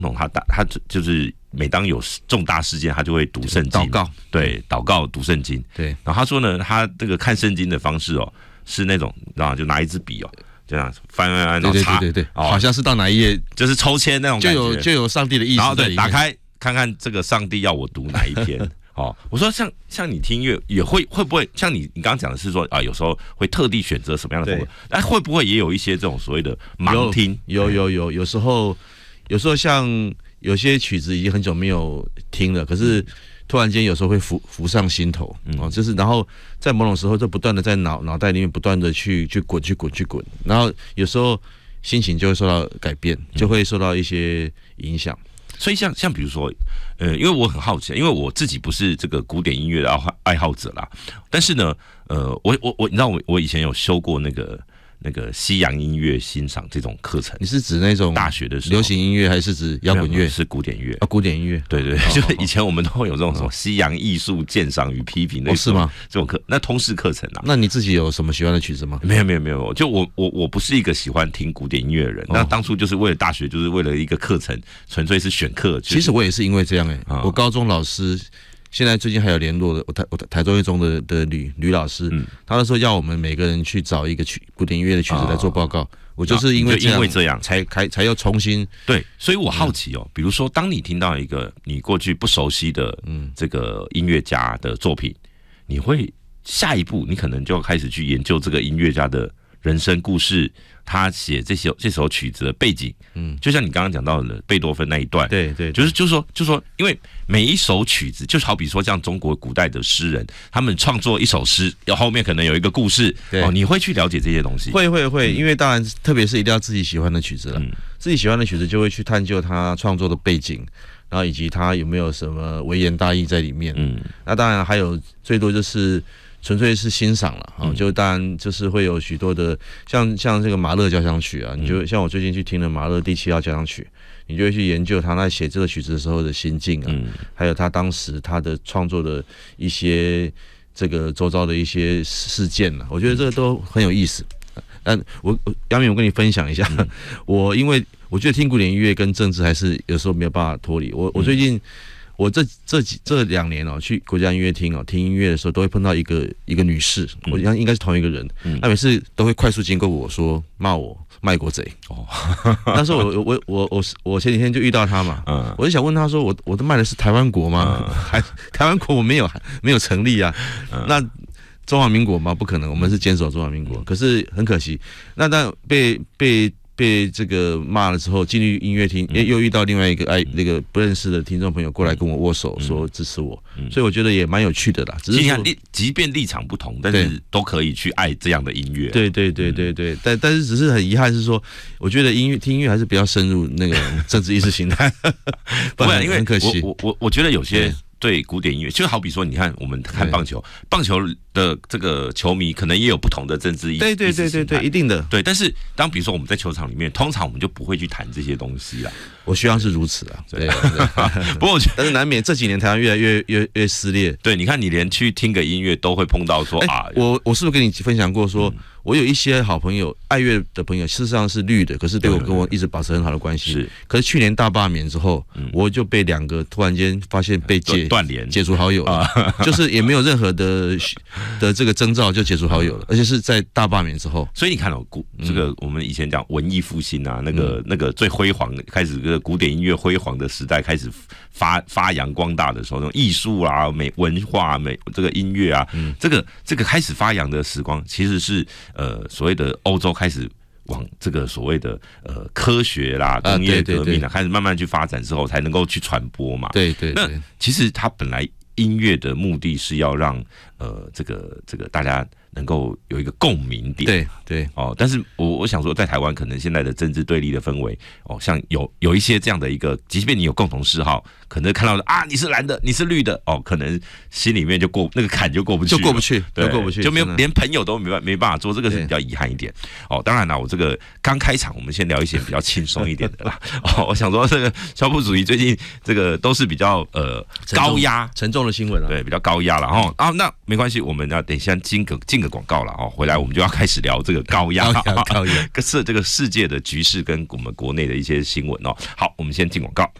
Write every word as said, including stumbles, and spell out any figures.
统他大他就是每当有重大事件，他就会读圣经， 祷告， 对，祷告读圣经。 对， 然后他说呢，他这个看圣经的方式哦，是那种，然后就拿一支笔哦。这样翻翻翻，然后擦， 对对对对，哦、好像是到哪一页就是抽签那种感觉， 就有就有上帝的意思在里面。 然后对，打开看看这个上帝要我读哪一篇。哦，我说像像你听音乐也会会不会像你你刚刚讲的是说啊，有时候会特地选择什么样的风格，但会不会也有一些这种所谓的盲听？ 有有有有，有时候有时候像有些曲子已经很久没有听了，可是突然间有时候会浮浮上心头，哦，就是然后在某种时候就不断的在脑脑袋里面不断的去去滚去滚去滚，然后有时候心情就会受到改变，就会受到一些影响。 所以像像比如说，呃，因为我很好奇，因为我自己不是这个古典音乐的爱好者啦，但是呢，呃，我我我，你知道我我以前有修过那个。那个西洋音乐欣赏这种课程， 你是指那种大学的时候流行音乐，还是指摇滚乐？ 是古典乐啊，古典音乐。 对对，哦、就是以前我们都会有这种什么西洋艺术鉴赏与批评的、 哦，是吗？ 这种课，那通识课程啊。 那你自己有什么喜欢的曲子吗？ 没有没有没有，就我我我不是一个喜欢听古典音乐的人。哦、那当初就是为了大学，就是为了一个课程，纯粹是选课。 其实我也是因为这样哎、欸，哦、我高中老师。现在最近还有联络的，我台我台中一中的的吕吕老师，嗯、他那时候要我们每个人去找一个曲古典音乐的曲子来做报告，哦、我就是因为这样， 因为这样才开才又重新对，所以我好奇哦，嗯、比如说当你听到一个你过去不熟悉的这个音乐家的作品，你会下一步你可能就要开始去研究这个音乐家的人生故事。他写这首这首曲子的背景，嗯，就像你刚刚讲到的贝多芬那一段， 对 对, 对， 就是就是说就是说，因为每一首曲子，就好比说像中国古代的诗人，他们创作一首诗，后面可能有一个故事，哦，你会去了解这些东西， 会会会，嗯、因为当然，特别是一定要自己喜欢的曲子了，嗯、自己喜欢的曲子就会去探究他创作的背景，然后以及他有没有什么微言大义在里面，嗯，那当然还有最多就是。纯粹是欣赏了，哦，就当然就是会有许多的，像像这个马勒交响曲啊，你就像我最近去听了马勒第七号交响曲，你就会去研究他在写这个曲子的时候的心境啊，嗯、还有他当时他的创作的一些这个周遭的一些事件啊，我觉得这个都很有意思。但我杨明，我跟你分享一下，嗯、我因为我觉得听古典音乐跟政治还是有时候没有办法脱离。我我最近。嗯我这这几这两年哦，去国家音乐厅哦听音乐的时候，都会碰到一个一个女士，我想应该是同一个人，嗯、她每次都会快速经过我说骂我卖国贼哦。那时候我我我我我前几天就遇到她嘛，嗯、我就想问她说，我我都卖的是台湾国吗？嗯、还台湾国我没有没有成立啊，嗯、那中华民国吗？不可能，我们是坚守中华民国。嗯、可是很可惜，那但被被。被这个骂了之后，进入音乐厅，又遇到另外一个爱那个不认识的听众朋友过来跟我握手，说支持我，所以我觉得也蛮有趣的啦。只是说，即便立场不同，但是都可以去爱这样的音乐。 对对对对对，但但是只是很遗憾是说，我觉得音乐听音乐还是比较深入那个政治意识形态， 不然因为很可惜。 我我我觉得有些。对古典音乐，就好比说，你看我们看棒球，棒球的这个球迷可能也有不同的政治意识， 对对对对对，一定的。 对，但是当比如说我们在球场里面，通常我们就不会去谈这些东西啦。 我希望是如此啊，对。 不过我觉得， 但是难免这几年台湾越来越越越撕裂。 对，你看你连去听个音乐都会碰到说啊， 我我是不是跟你分享过说？我有一些好朋友，爱乐的朋友，事实上是绿的，可是对我跟我一直保持很好的关系。是，可是去年大罢免之后，嗯、我就被两个突然间发现被解断联、 解除好友了，啊、就是也没有任何的的这个征兆就解除好友了，而且是在大罢免之后。 所以你看哦，古这个我们以前讲文艺复兴啊，那个、嗯、那个最辉煌开始，这个古典音乐辉煌的时代开始发发扬光大的时候，那种艺术啊、美文化、美这个音乐啊，嗯、这个这个开始发扬的时光，其实是。呃，所谓的欧洲开始往这个所谓的呃科学啦、工业革命啊，对对对开始慢慢去发展之后，才能够去传播嘛。 对对对。 那其实它本来音乐的目的是要让呃这个这个大家能够有一个共鸣点。 对对。 哦，但是我我想说，在台湾可能现在的政治对立的氛围，哦，像有有一些这样的一个，即便你有共同嗜好，可能看到啊你是蓝的，你是绿的，哦，可能心里面就过那个坎就过不去， 就过不去， 对， 就过不去， 就没有连朋友都没办没办法做，这个是比较遗憾一点。哦，当然啦，我这个刚开场，我们先聊一些比较轻松一点的啦。哦，我想说这个消部主义最近这个都是比较呃高压沉重的新闻啊， 对，比较高压了哈。啊，那没关系，我们要等一下尽可尽个广告了哦，回来我们就要开始聊这个高压、 高压、高压， 是这个世界的局势跟我们国内的一些新闻哦。好，我们先进广告。